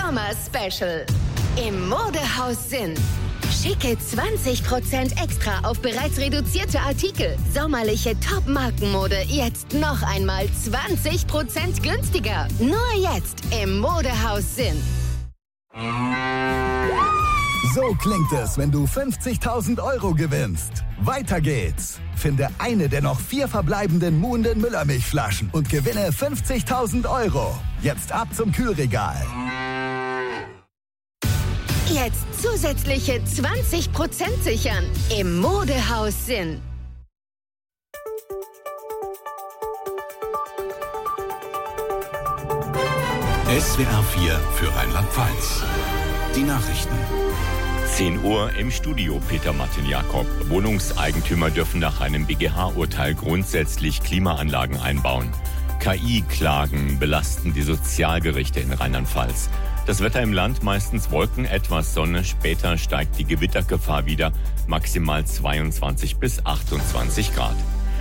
Sommer Special. Im Modehaus Sinn. Schicke 20% extra auf bereits reduzierte Artikel. Sommerliche Top-Markenmode jetzt noch einmal 20% günstiger. Nur jetzt im Modehaus Sinn. So klingt es, wenn du 50.000 Euro gewinnst. Weiter geht's. Finde eine der noch 4 verbleibenden Muhnden Müllermilchflaschen und gewinne 50.000 Euro. Jetzt ab zum Kühlregal. Jetzt zusätzliche 20% sichern im Modehaus Sinn. SWR 4 für Rheinland-Pfalz. Die Nachrichten. 10 Uhr im Studio, Peter Martin-Jakob. Wohnungseigentümer dürfen nach einem BGH-Urteil grundsätzlich Klimaanlagen einbauen. KI-Klagen belasten die Sozialgerichte in Rheinland-Pfalz. Das Wetter im Land meistens Wolken, etwas Sonne. Später steigt die Gewittergefahr wieder, maximal 22 bis 28 Grad.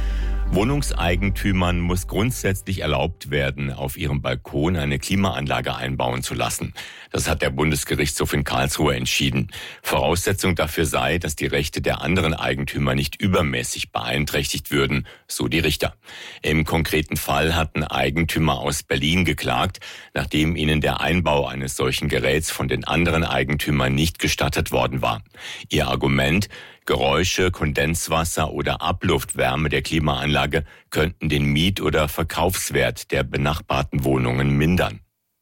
Wohnungseigentümern muss grundsätzlich erlaubt werden, auf ihrem Balkon eine Klimaanlage einbauen zu lassen. Das hat der Bundesgerichtshof in Karlsruhe entschieden. Voraussetzung dafür sei, dass die Rechte der anderen Eigentümer nicht übermäßig beeinträchtigt würden, so die Richter. Im konkreten Fall hatten Eigentümer aus Berlin geklagt, nachdem ihnen der Einbau eines solchen Geräts von den anderen Eigentümern nicht gestattet worden war. Ihr Argument: Geräusche, Kondenswasser oder Abluftwärme der Klimaanlage könnten den Miet- oder Verkaufswert der benachbarten Wohnungen mindern.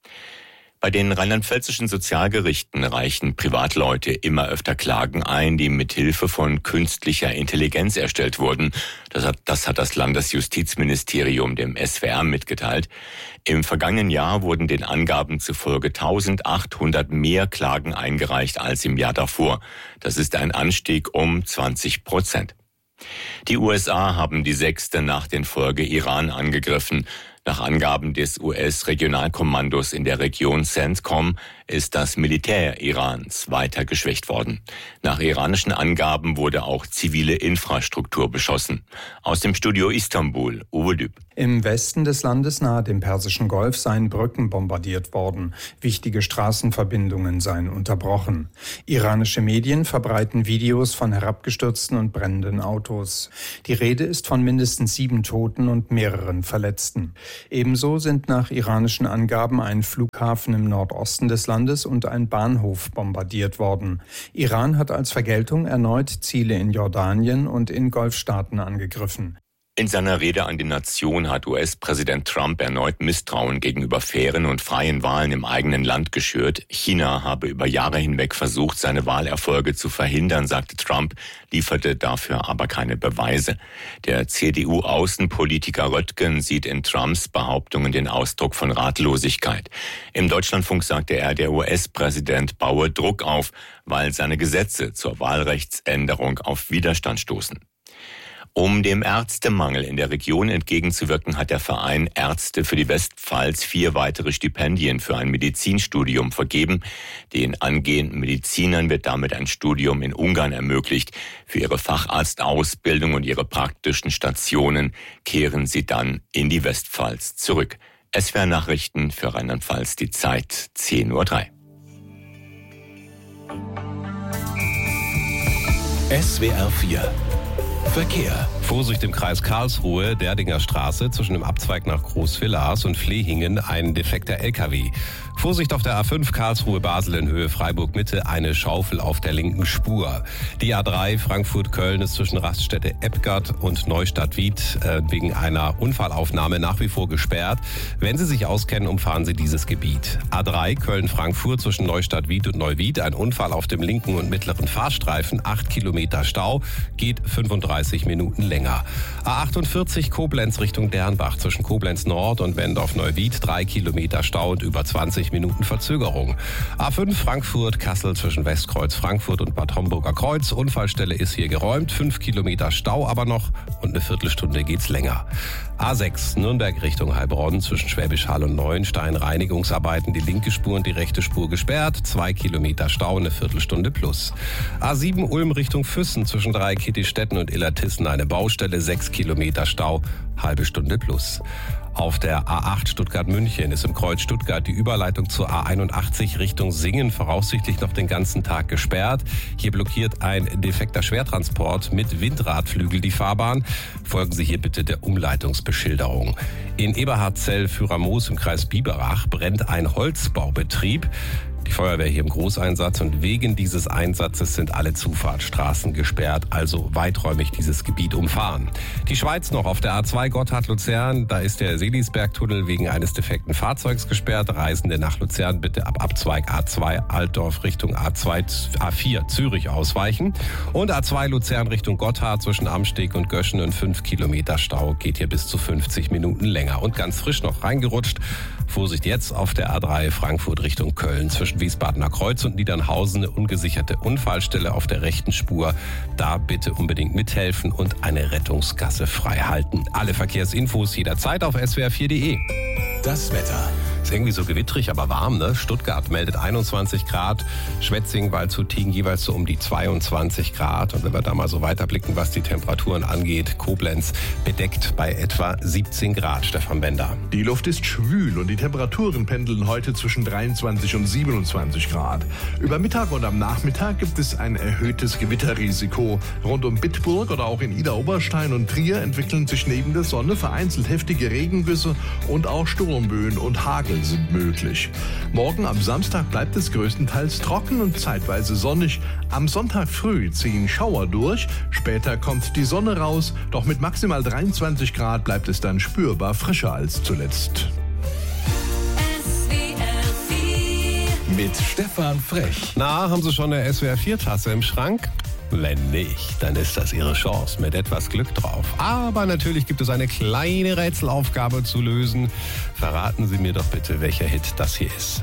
Bei den rheinland-pfälzischen Sozialgerichten reichen Privatleute immer öfter Klagen ein, die mit Hilfe von künstlicher Intelligenz erstellt wurden. Das hat das Landesjustizministerium dem SWR mitgeteilt. Im vergangenen Jahr wurden den Angaben zufolge 1800 mehr Klagen eingereicht als im Jahr davor. Das ist ein Anstieg um 20%. Die USA haben die 6. Nacht in Folge Iran angegriffen. Nach Angaben des US-Regionalkommandos in der Region CENTCOM ist das Militär Irans weiter geschwächt worden. Nach iranischen Angaben wurde auch zivile Infrastruktur beschossen. Aus dem Studio Istanbul, Uwe Düb. Im Westen des Landes nahe dem Persischen Golf seien Brücken bombardiert worden. Wichtige Straßenverbindungen seien unterbrochen. Iranische Medien verbreiten Videos von herabgestürzten und brennenden Autos. Die Rede ist von mindestens 7 Toten und mehreren Verletzten. Ebenso sind nach iranischen Angaben ein Flughafen im Nordosten des Landes und ein Bahnhof bombardiert worden. Iran hat als Vergeltung erneut Ziele in Jordanien und in Golfstaaten angegriffen. In seiner Rede an die Nation hat US-Präsident Trump erneut Misstrauen gegenüber fairen und freien Wahlen im eigenen Land geschürt. China habe über Jahre hinweg versucht, seine Wahlerfolge zu verhindern, sagte Trump, lieferte dafür aber keine Beweise. Der CDU-Außenpolitiker Röttgen sieht in Trumps Behauptungen den Ausdruck von Ratlosigkeit. Im Deutschlandfunk sagte er, der US-Präsident baue Druck auf, weil seine Gesetze zur Wahlrechtsänderung auf Widerstand stoßen. Um dem Ärztemangel in der Region entgegenzuwirken, hat der Verein Ärzte für die Westpfalz 4 weitere Stipendien für ein Medizinstudium vergeben. Den angehenden Medizinern wird damit ein Studium in Ungarn ermöglicht. Für ihre Facharztausbildung und ihre praktischen Stationen kehren sie dann in die Westpfalz zurück. SWR Nachrichten für Rheinland-Pfalz, die Zeit 10:03 Uhr. SWR 4 Verkehr. Vorsicht im Kreis Karlsruhe, Derdinger Straße, zwischen dem Abzweig nach Großvillars und Flehingen ein defekter LKW. Vorsicht auf der A5 Karlsruhe-Basel in Höhe Freiburg-Mitte, eine Schaufel auf der linken Spur. Die A3 Frankfurt-Köln ist zwischen Raststätte Eppgard und Neustadt-Wied wegen einer Unfallaufnahme nach wie vor gesperrt. Wenn Sie sich auskennen, umfahren Sie dieses Gebiet. A3 Köln-Frankfurt zwischen Neustadt-Wied und Neuwied, ein Unfall auf dem linken und mittleren Fahrstreifen, 8 Kilometer Stau, geht 35 Minuten länger. A48 Koblenz Richtung Dernbach zwischen Koblenz Nord und Wendorf-Neuwied, 3 Kilometer Stau und über 20 Minuten Verzögerung. A5 Frankfurt-Kassel zwischen Westkreuz Frankfurt und Bad Homburger Kreuz. Unfallstelle ist hier geräumt. 5 Kilometer Stau aber noch und eine Viertelstunde geht's länger. A6 Nürnberg Richtung Heilbronn zwischen Schwäbisch Hall und Neuenstein. Reinigungsarbeiten, die linke Spur und die rechte Spur gesperrt. 2 Kilometer Stau, eine Viertelstunde plus. A7 Ulm Richtung Füssen zwischen Dreieckittistetten und Illertissen eine Baustelle. Baustelle 6 Kilometer Stau, halbe Stunde plus. Auf der A8 Stuttgart-München ist im Kreuz Stuttgart die Überleitung zur A81 Richtung Singen voraussichtlich noch den ganzen Tag gesperrt. Hier blockiert ein defekter Schwertransport mit Windradflügel die Fahrbahn. Folgen Sie hier bitte der Umleitungsbeschilderung. In Eberhardzell-Führer-Moos im Kreis Biberach brennt ein Holzbaubetrieb. Die Feuerwehr hier im Großeinsatz und wegen dieses Einsatzes sind alle Zufahrtsstraßen gesperrt, also weiträumig dieses Gebiet umfahren. Die Schweiz noch auf der A2 Gotthard-Luzern, da ist der Seelisbergtunnel wegen eines defekten Fahrzeugs gesperrt. Reisende nach Luzern bitte ab Abzweig A2 Altdorf Richtung A4 Zürich ausweichen. Und A2 Luzern Richtung Gotthard zwischen Amsteg und Göschen und 5 Kilometer Stau geht hier bis zu 50 Minuten länger. Und ganz frisch noch reingerutscht. Vorsicht jetzt auf der A3 Frankfurt Richtung Köln zwischen Wiesbadener Kreuz und Niedernhausen eine ungesicherte Unfallstelle auf der rechten Spur. Da bitte unbedingt mithelfen und eine Rettungsgasse frei halten. Alle Verkehrsinfos jederzeit auf swr4.de. Das Wetter. Ist irgendwie so gewittrig, aber warm, ne? Stuttgart meldet 21 Grad, Schwetzing, Waldshut-Tiegen jeweils so um die 22 Grad. Und wenn wir da mal so weiterblicken, was die Temperaturen angeht, Koblenz bedeckt bei etwa 17 Grad, Stefan Bender. Die Luft ist schwül und die Temperaturen pendeln heute zwischen 23 und 27 Grad. Über Mittag und am Nachmittag gibt es ein erhöhtes Gewitterrisiko. Rund um Bitburg oder auch in Idar-Oberstein und Trier entwickeln sich neben der Sonne vereinzelt heftige Regengüsse und auch Sturmböen und Hagel sind möglich. Morgen am Samstag bleibt es größtenteils trocken und zeitweise sonnig. Am Sonntag früh ziehen Schauer durch, später kommt die Sonne raus, doch mit maximal 23 Grad bleibt es dann spürbar frischer als zuletzt. Mit Stefan Frech. Na, haben Sie schon eine SWR4-Tasse im Schrank? Wenn nicht, dann ist das Ihre Chance mit etwas Glück drauf. Aber natürlich gibt es eine kleine Rätselaufgabe zu lösen. Verraten Sie mir doch bitte, welcher Hit das hier ist.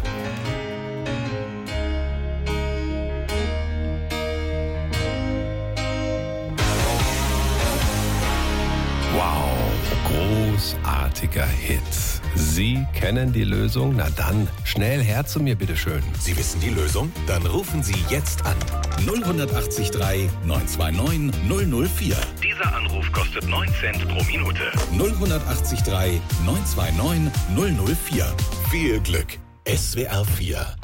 Wow, großartiger Hit. Sie kennen die Lösung? Na dann, schnell her zu mir, bitteschön. Sie wissen die Lösung? Dann rufen Sie jetzt an. 0183 929 004. Dieser Anruf kostet 9 Cent pro Minute. 0183 929 004. Viel Glück. SWR 4.